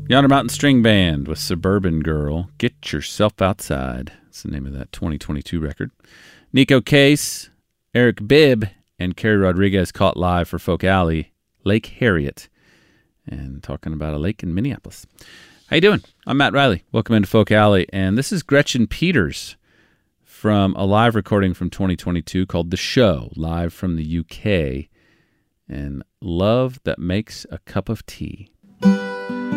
Yonder Mountain String Band with Suburban Girl. Get Yourself Outside. That's the name of that 2022 record. Nico Case, Eric Bibb, and Kerry Rodriguez caught live for Folk Alley, Lake Harriet, and talking about a lake in Minneapolis. How you doing? I'm Matt Riley. Welcome into Folk Alley, and this is Gretchen Peters from a live recording from 2022 called The Show, live from the UK, and Love That Makes a Cup of Tea.